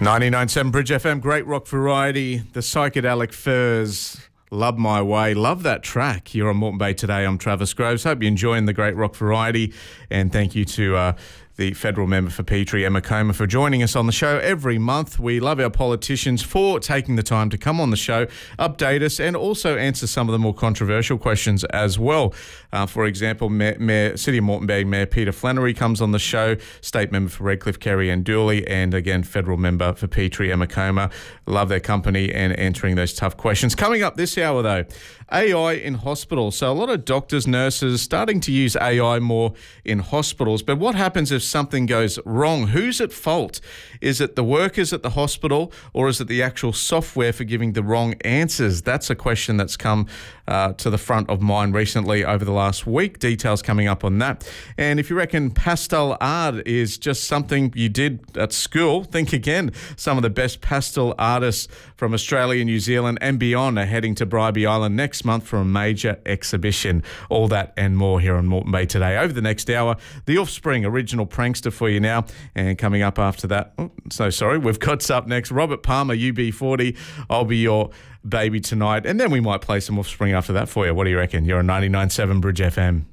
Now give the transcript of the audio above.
99.7 Bridge FM, great rock variety, the Psychedelic Furs, Love My Way. Love that track. You're on Moreton Bay today. I'm Travis Groves. Hope you're enjoying the great rock variety. And thank you to the federal member for Petrie, Emma Comer, for joining us on the show every month. We love our politicians for taking the time to come on the show, update us, and also answer some of the more controversial questions as well. For example, City of Moreton Bay Mayor Peter Flannery comes on the show, State Member for Redcliffe, Kerry-Ann Dooley, and again, Federal Member for Petrie, Emma Comer. Love their company and answering those tough questions. Coming up this hour, though, AI in hospitals. So a lot of doctors, nurses starting to use AI more in hospitals. But what happens if something goes wrong? Who's at fault? Is it the workers at the hospital, or is it the actual software for giving the wrong answers? That's a question that's come to the front of mind recently over the last week. Details coming up on that. And if you reckon pastel art is just something you did at school, think again. Some of the best pastel artists from Australia, New Zealand and beyond are heading to Bribie Island next month for a major exhibition. All that and more here on Moreton Bay today. Over the next hour, The Offspring, original prankster for you now. And coming up after that, we've got up next, Robert Palmer, UB40, I'll Be Your Baby Tonight. And then we might play some Offspring after that for you. What do you reckon? You're on 99.7 Bridge FM.